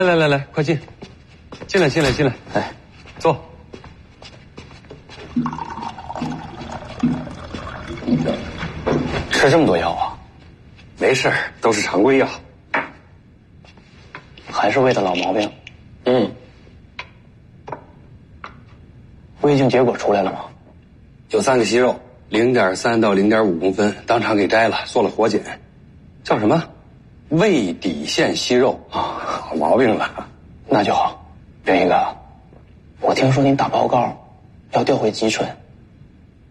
来，快进来。哎，坐。 吃这么多药啊？ 没事，都是常规药。 还是胃的老毛病。胃镜结果出来了吗？ 有3个息肉，0.3到0.5公分，当场给摘了，做了活检，叫什么？胃底腺息肉啊，好毛病了。 那就好。袁一哥，我听说您打报告要调回吉春，